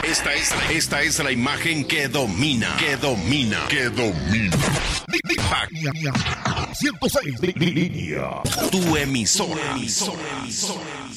Esta es la imagen que domina. 106 línea. Tu emisora.